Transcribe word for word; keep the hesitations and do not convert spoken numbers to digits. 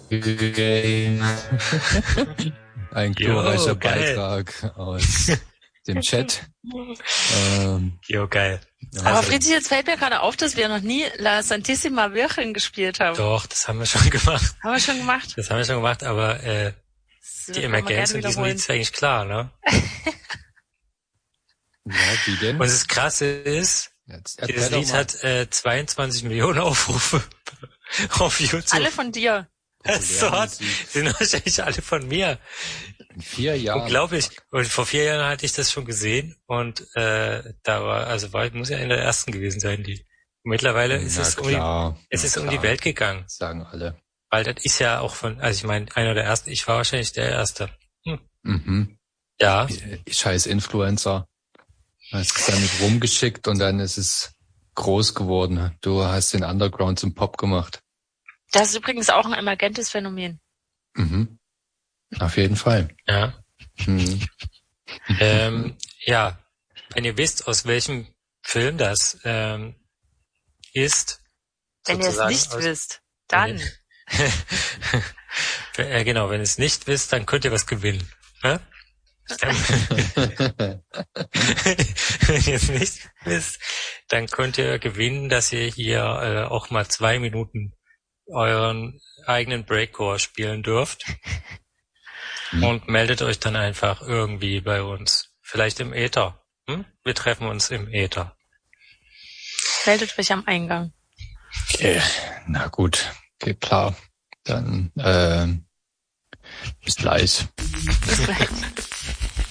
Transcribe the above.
Game. Ein glorreicher Beitrag aus dem Chat. Ähm, jo, geil. Aber also, Fritzi, jetzt fällt mir gerade auf, dass wir noch nie La Santissima Virgen gespielt haben. Doch, das haben wir schon gemacht. Haben wir schon gemacht? Das haben wir schon gemacht, aber äh, die Emergenz in diesem Lied ist eigentlich klar, ne? Ja, wie denn? Und das Krasse ist, jetzt, dieses Lied hat äh, zweiundzwanzig Millionen Aufrufe auf YouTube. Alle von dir. So hat, sind wahrscheinlich alle von mir. In vier Jahren. Unglaublich. Und vor vier Jahren hatte ich das schon gesehen und äh, da war, also war, muss ja einer der ersten gewesen sein, die. Und mittlerweile ist na es klar, um die, es ist klar. um die Welt gegangen. Das sagen alle. Weil das ist ja auch von, also ich meine, einer der ersten, ich war wahrscheinlich der Erste. Hm. Mhm. Ja. Scheiß Influencer. Hast es damit rumgeschickt und dann ist es groß geworden. Du hast den Underground zum Pop gemacht. Das ist übrigens auch ein emergentes Phänomen. Mhm. Auf jeden Fall. Ja. Mhm. ähm, ja. Wenn ihr wisst, aus welchem Film das ähm, ist. Wenn ihr es nicht aus, wisst, dann. Ja, genau, wenn ihr es nicht wisst, dann könnt ihr was gewinnen. Ne? Wenn ihr es nicht wisst, dann könnt ihr gewinnen, dass ihr hier äh, auch mal zwei Minuten euren eigenen Breakcore spielen dürft. Mhm. Und meldet euch dann einfach irgendwie bei uns. Vielleicht im Äther. Hm? Wir treffen uns im Äther. Meldet euch am Eingang. Okay. Na gut, geht klar. Dann äh, bis gleich. Bis gleich.